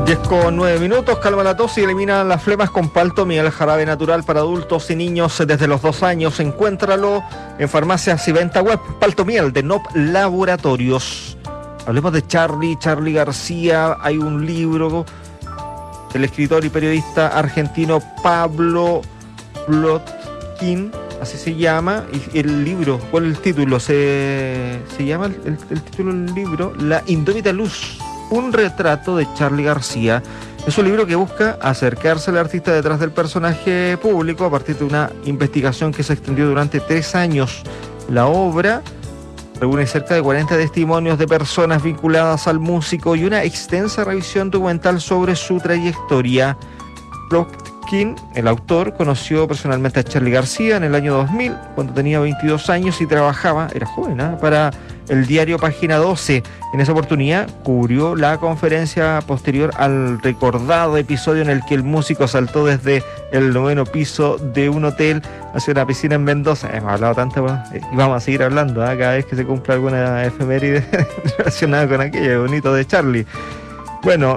10:09, calma la tos y elimina las flemas con Paltomiel, jarabe natural para adultos y niños desde los 2 años. Encuéntralo en farmacias y venta web. Paltomiel de NOP Laboratorios. Hablemos de Charly García. Hay un libro del escritor y periodista argentino Pablo Plotkin, así se llama. Y el libro, ¿cuál es el título? Se llama el título del libro La indómita luz, un retrato de Charly García. Es un libro que busca acercarse al artista detrás del personaje público a partir de una investigación que se extendió durante 3 años. La obra reúne cerca de 40 testimonios de personas vinculadas al músico y una extensa revisión documental sobre su trayectoria. Plotkin, el autor, conoció personalmente a Charly García en el año 2000, cuando tenía 22 años y trabajaba, era joven, para el diario Página 12. En esa oportunidad cubrió la conferencia posterior al recordado episodio en el que el músico saltó desde el 9º piso de un hotel hacia una piscina en Mendoza. Hemos hablado tanto y vamos a seguir hablando cada vez que se cumpla alguna efeméride relacionada con aquello bonito de Charly. Bueno,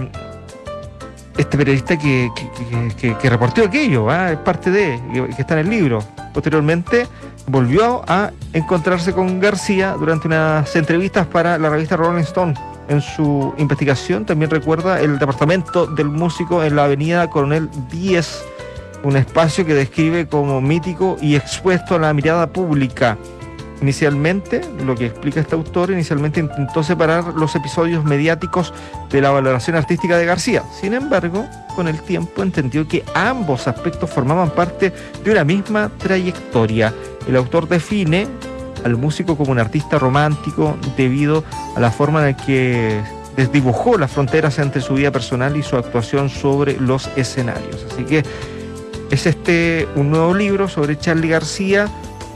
este periodista que reportó aquello, es parte de, que está en el libro. Posteriormente volvió a encontrarse con García durante unas entrevistas para la revista Rolling Stone. En su investigación también recuerda el departamento del músico en la avenida Coronel Díez, un espacio que describe como mítico y expuesto a la mirada pública. Inicialmente, lo que explica este autor, intentó separar los episodios mediáticos de la valoración artística de García. Sin embargo, con el tiempo entendió que ambos aspectos formaban parte de una misma trayectoria. El autor define al músico como un artista romántico debido a la forma en la que desdibujó las fronteras entre su vida personal y su actuación sobre los escenarios. Así que es un nuevo libro sobre Charly García.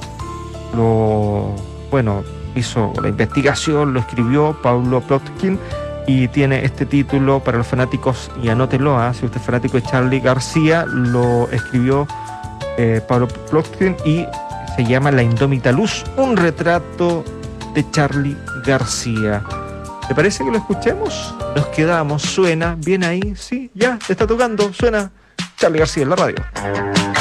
Hizo la investigación, lo escribió Pablo Plotkin y tiene este título para los fanáticos, y anótenlo, si usted es fanático de Charly García, lo escribió Pablo Plotkin y se llama La indómita luz, un retrato de Charly García. ¿Te parece que lo escuchemos? Nos quedamos, suena bien ahí, sí, ya, te está tocando, suena Charly García en la radio.